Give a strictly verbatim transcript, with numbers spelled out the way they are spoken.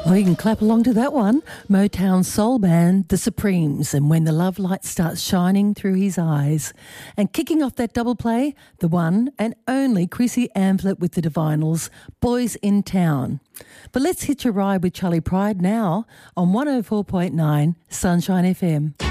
Oh, you can clap along to that one. Motown soul band, The Supremes, and When the Love Light Starts Shining Through His Eyes. And kicking off that double play, the one and only Chrissy Amphlett with the Divinals, Boys in Town. But let's hitch a ride with Charlie Pride now on one oh four point nine Sunshine F M.